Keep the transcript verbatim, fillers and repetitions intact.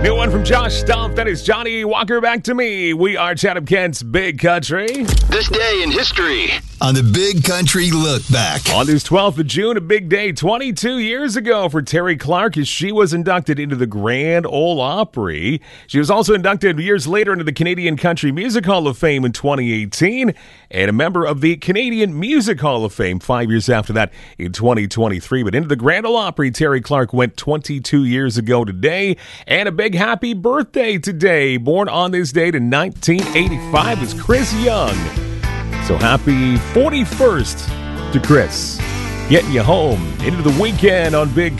New one from Josh Stumpf. That is Johnny Walker Back to Me. We are Chatham Kent's Big Country. This day in history. On the Big Country Look Back. On this twelfth of June, a big day twenty-two years ago for Terri Clark as she was inducted into the Grand Ole Opry. She was also inducted years later into the Canadian Country Music Hall of Fame in twenty eighteen and a member of the Canadian Music Hall of Fame five years after that in twenty twenty-three. But into the Grand Ole Opry, Terri Clark went twenty-two years ago today. And a big happy birthday today. Born on this date in nineteen eighty-five was Chris Young. So happy forty-first to Chris. Getting you home into the weekend on Big